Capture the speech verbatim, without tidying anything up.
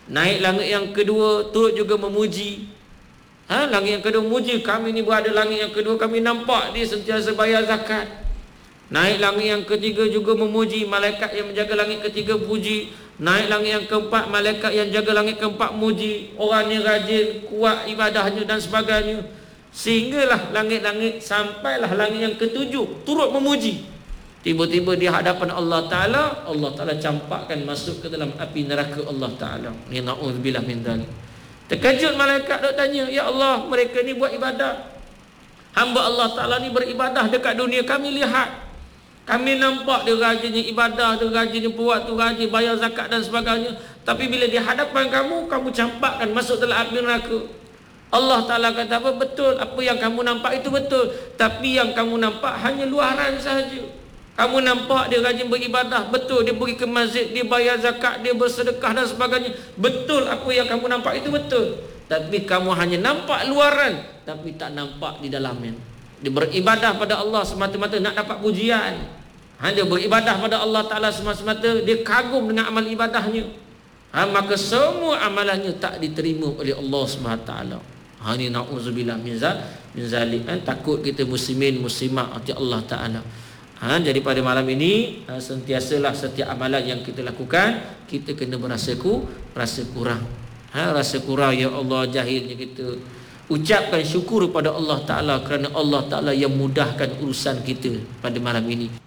Naik langit yang kedua turut juga memuji. Ha, langit yang kedua memuji, kami ni berada langit yang kedua, kami nampak dia sentiasa bayar zakat. Naik langit yang ketiga juga memuji, malaikat yang menjaga langit ketiga puji. Naik langit yang keempat, malaikat yang jaga langit keempat muji. Orangnya rajin, kuat ibadahnya dan sebagainya. Sehinggalah langit-langit, sampailah langit yang ketujuh turut memuji. Tiba-tiba di hadapan Allah Ta'ala, Allah Ta'ala campakkan masuk ke dalam api neraka Allah Ta'ala. Ni na'udzubillah min dzalik. Terkejut malaikat dok tanya, ya Allah, mereka ni buat ibadah. Hamba Allah Ta'ala ni beribadah dekat dunia, kami lihat. Kami nampak dia rajinnya ibadah, dia rajinnya buat tu, rajin bayar zakat dan sebagainya. Tapi bila di hadapan kamu, kamu campakkan masuk dalam api neraka. Allah Ta'ala kata apa? Betul, apa yang kamu nampak itu betul. Tapi yang kamu nampak hanya luaran sahaja. Kamu nampak dia rajin beribadah, betul, dia pergi ke masjid, dia bayar zakat, dia bersedekah dan sebagainya. Betul, apa yang kamu nampak itu betul. Tapi kamu hanya nampak luaran, tapi tak nampak di dalamnya. Dia beribadah pada Allah semata-mata nak dapat pujian. Ha, dia beribadah pada Allah Ta'ala semata-mata, dia kagum dengan amal ibadahnya. Ha, maka semua amalannya tak diterima oleh Allah Subhanahu Wa Taala. Ha, ni na'udzubillah min zalik. Ha, takut kita muslimin muslimat hati Allah Ta'ala. Ha, jadi pada malam ini, ha, sentiasalah setiap amalan yang kita lakukan, kita kena berasa ku, rasa kurang. Ha, rasa kurang, ya Allah, jahilnya kita. Ucapkan syukur pada Allah Ta'ala kerana Allah Ta'ala yang mudahkan urusan kita pada malam ini.